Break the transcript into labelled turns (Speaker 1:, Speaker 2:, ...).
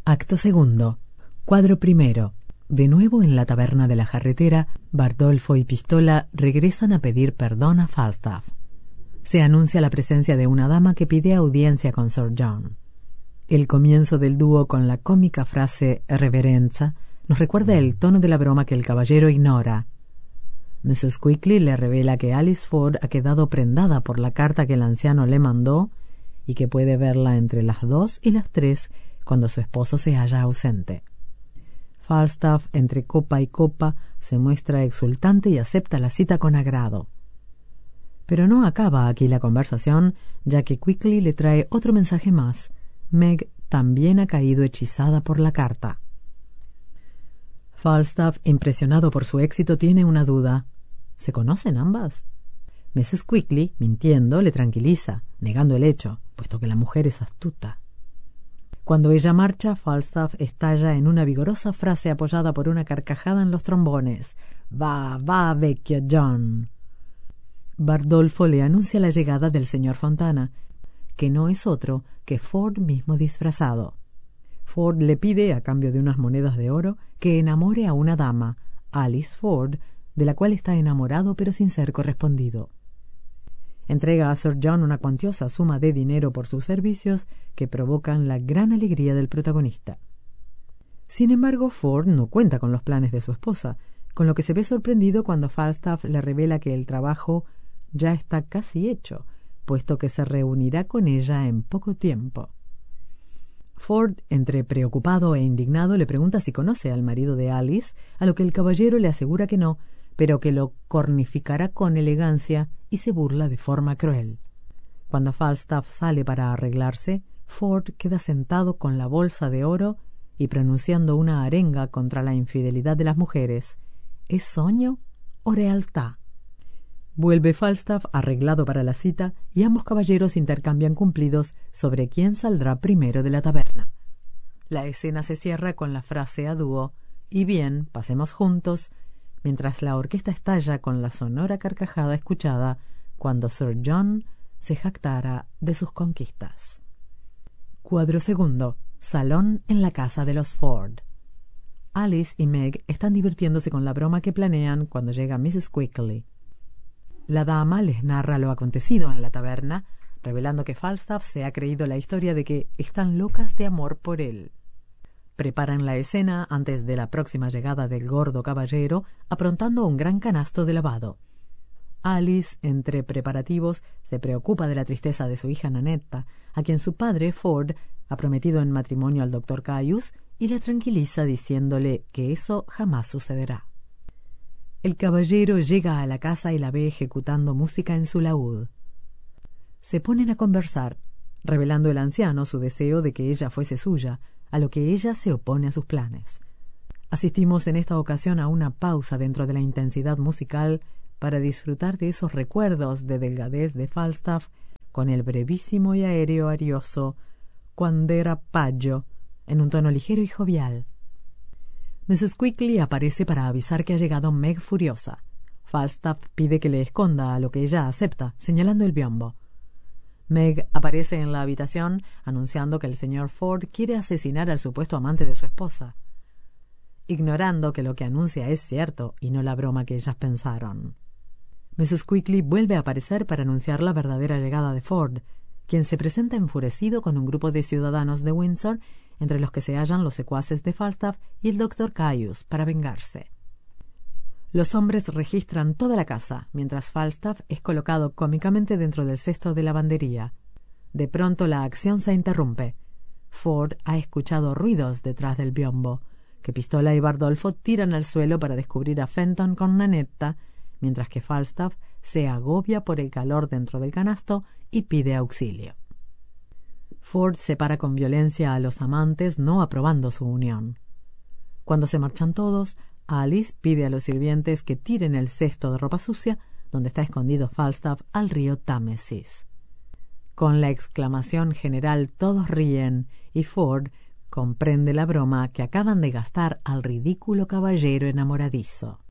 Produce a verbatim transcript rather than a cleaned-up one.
Speaker 1: Acto segundo. Cuadro primero. De nuevo en la taberna de la jarretera, Bardolfo y Pistola regresan a pedir perdón a Falstaff. Se anuncia la presencia de una dama que pide audiencia con Sir John. El comienzo del dúo con la cómica frase «reverenza» nos recuerda el tono de la broma que el caballero ignora. missus Quickly le revela que Alice Ford ha quedado prendada por la carta que el anciano le mandó y que puede verla entre las dos y las tres cuando su esposo se halla ausente. Falstaff, entre copa y copa, se muestra exultante y acepta la cita con agrado. Pero no acaba aquí la conversación, ya que Quickly le trae otro mensaje más. Meg también ha caído hechizada por la carta. Falstaff, impresionado por su éxito, tiene una duda. ¿Se conocen ambas? missus Quickly, mintiendo, le tranquiliza, negando el hecho, puesto que la mujer es astuta. Cuando ella marcha, Falstaff estalla en una vigorosa frase apoyada por una carcajada en los trombones. «Va, va, vecchio John». Bardolfo le anuncia la llegada del señor Fontana, que no es otro que Ford mismo disfrazado. Ford le pide, a cambio de unas monedas de oro, que enamore a una dama, Alice Ford, de la cual está enamorado pero sin ser correspondido. Entrega a Sir John una cuantiosa suma de dinero por sus servicios que provocan la gran alegría del protagonista. Sin embargo, Ford no cuenta con los planes de su esposa, con lo que se ve sorprendido cuando Falstaff le revela que el trabajo ya está casi hecho, puesto que se reunirá con ella en poco tiempo. Ford, entre preocupado e indignado, le pregunta si conoce al marido de Alice, a lo que el caballero le asegura que no, pero que lo cornificará con elegancia y se burla de forma cruel. Cuando Falstaff sale para arreglarse, Ford queda sentado con la bolsa de oro y pronunciando una arenga contra la infidelidad de las mujeres. ¿Es sueño o realtad? Vuelve Falstaff arreglado para la cita y ambos caballeros intercambian cumplidos sobre quién saldrá primero de la taberna. La escena se cierra con la frase a dúo «Y bien, pasemos juntos», mientras la orquesta estalla con la sonora carcajada escuchada cuando Sir John se jactara de sus conquistas. Cuadro segundo. Salón en la casa de los Ford. Alice y Meg están divirtiéndose con la broma que planean cuando llega missus Quickly. La dama les narra lo acontecido en la taberna, revelando que Falstaff se ha creído la historia de que están locas de amor por él. Preparan la escena antes de la próxima llegada del gordo caballero, aprontando un gran canasto de lavado. Alice, entre preparativos, se preocupa de la tristeza de su hija Nanetta, a quien su padre, Ford, ha prometido en matrimonio al doctor Caius, y la tranquiliza diciéndole que eso jamás sucederá. El caballero llega a la casa y la ve ejecutando música en su laúd. Se ponen a conversar, revelando el anciano su deseo de que ella fuese suya, a lo que ella se opone a sus planes. Asistimos en esta ocasión a una pausa dentro de la intensidad musical para disfrutar de esos recuerdos de delgadez de Falstaff con el brevísimo y aéreo arioso «Quand'era paggio», en un tono ligero y jovial. missus Quickly aparece para avisar que ha llegado Meg furiosa. Falstaff pide que le esconda, a lo que ella acepta, señalando el biombo. Meg aparece en la habitación anunciando que el señor Ford quiere asesinar al supuesto amante de su esposa, ignorando que lo que anuncia es cierto y no la broma que ellas pensaron. missus Quickly vuelve a aparecer para anunciar la verdadera llegada de Ford, quien se presenta enfurecido con un grupo de ciudadanos de Windsor, entre los que se hallan los secuaces de Falstaff y el doctor Caius, para vengarse. Los hombres registran toda la casa, mientras Falstaff es colocado cómicamente dentro del cesto de lavandería. De pronto la acción se interrumpe. Ford ha escuchado ruidos detrás del biombo, que Pistola y Bardolfo tiran al suelo para descubrir a Fenton con Nanetta, mientras que Falstaff se agobia por el calor dentro del canasto y pide auxilio. Ford separa con violencia a los amantes, no aprobando su unión. Cuando se marchan todos, Alice pide a los sirvientes que tiren el cesto de ropa sucia, donde está escondido Falstaff, al río Támesis. Con la exclamación general todos ríen y Ford comprende la broma que acaban de gastar al ridículo caballero enamoradizo.